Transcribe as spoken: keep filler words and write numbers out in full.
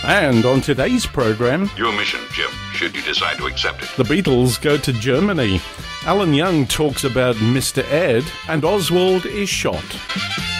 And on today's programme, your mission, Jim, should you decide to accept it. The Beatles go to Germany. Alan Young talks about Mister Ed, and Oswald is shot.